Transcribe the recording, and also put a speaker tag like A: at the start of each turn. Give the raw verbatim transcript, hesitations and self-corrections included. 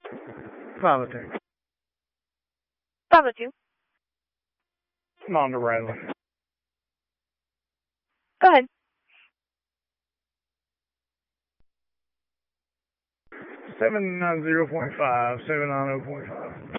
A: five oh two.
B: five oh two.
A: Non Riley.
B: Go ahead.
A: seven nine zero point five, seven nine zero point five.